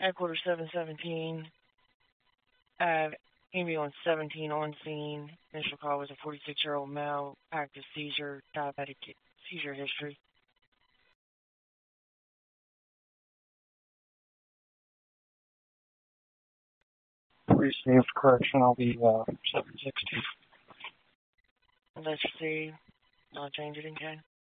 Headquarters 717. Ambulance 17 on scene. Initial call was a 46-year-old male, active seizure, diabetic seizure history. Received correction. I'll be 760. Let's see. I'll change it in case.